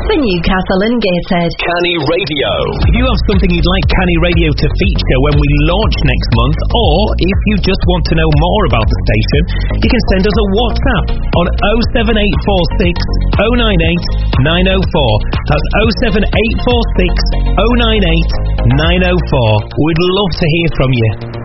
for Newcastle and Gateshead. Canny Radio. If you have something you'd like Canny Radio to feature when we launch next month, or if you just want to know more about the station, you can send us a WhatsApp on 07846 098 904. That's 07846 098 904. We'd love to hear from you.